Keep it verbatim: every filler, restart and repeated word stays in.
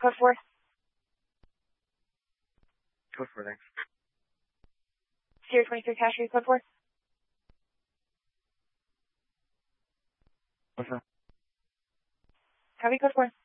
Code four. Code four, thanks. Sierra twenty-three cash, read code four. What's that? Copy code four.